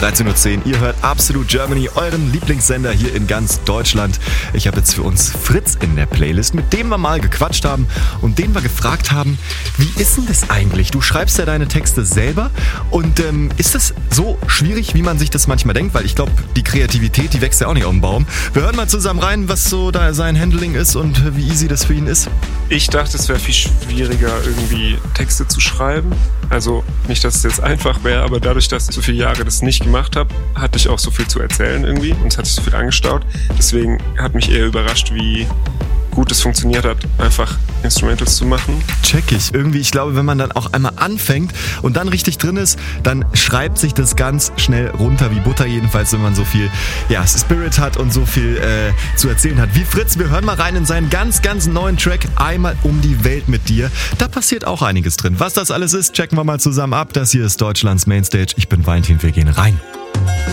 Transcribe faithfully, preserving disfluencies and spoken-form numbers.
dreizehn Uhr zehn. Ihr hört Absolut Germany, euren Lieblingssender hier in ganz Deutschland. Ich habe jetzt für uns Fritz in der Playlist, mit dem wir mal gequatscht haben und den wir gefragt haben, wie ist denn das eigentlich? Du schreibst ja deine Texte selber und ähm, ist das so schwierig, wie man sich das manchmal denkt? Weil ich glaube, die Kreativität, die wächst ja auch nicht auf dem Baum. Wir hören mal zusammen rein, was so da sein Handling ist und wie easy das für ihn ist. Ich dachte, es wäre viel schwieriger, irgendwie Texte zu schreiben. Also nicht, dass es jetzt einfach wäre, aber dadurch, dass ich so viele Jahre das nicht gemacht habe, hatte ich auch so viel zu erzählen irgendwie und es hat sich so viel angestaut. Deswegen hat mich eher überrascht, wie gut es funktioniert hat, einfach Instrumentals zu machen. Check ich. Irgendwie, ich glaube, wenn man dann auch einmal anfängt und dann richtig drin ist, dann schreibt sich das ganz schnell runter wie Butter, jedenfalls, wenn man so viel ja, Spirit hat und so viel äh, zu erzählen hat. Wie Fritz, wir hören mal rein in seinen ganz, ganz neuen Track Einmal um die Welt mit dir. Da passiert auch einiges drin. Was das alles ist, checken wir mal zusammen ab. Das hier ist Deutschlands Mainstage. Ich bin Valentin, wir gehen rein.